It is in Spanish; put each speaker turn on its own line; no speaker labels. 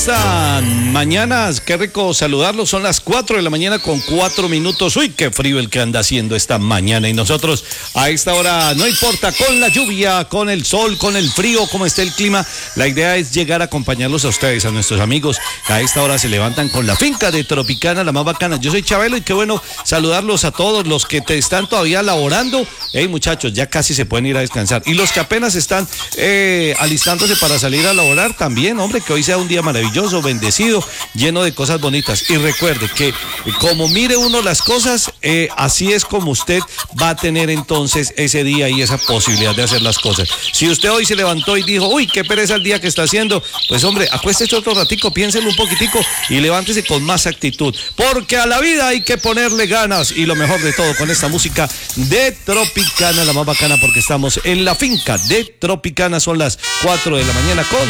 esta mañana, qué rico saludarlos, son las 4 de la mañana con 4 minutos. Uy, qué frío el que anda haciendo esta mañana, y nosotros a esta hora, no importa, con la lluvia, con el sol, con el frío, como esté el clima, la idea es llegar a acompañarlos a ustedes, a nuestros amigos que a esta hora se levantan con la finca de Tropicana, la más bacana. Yo soy Chabelo y qué bueno saludarlos a todos los que están todavía laborando. Hey, muchachos, ya casi se pueden ir a descansar, y los que apenas están alistándose para salir a laborar también, hombre, que hoy sea un día maravilloso, bendecido, lleno de cosas bonitas. Y recuerde que como mire uno las cosas, así es como usted va a tener entonces ese día y esa posibilidad de hacer las cosas. Si usted hoy se levantó y dijo, uy, qué pereza el día que está haciendo, pues hombre, acuéstese otro ratico, piénselo un poquitico y levántese con más actitud, porque a la vida hay que ponerle ganas. Y lo mejor de todo, con esta música de Tropicana, la más bacana, porque estamos en la finca de Tropicana. Son las 4 de la mañana con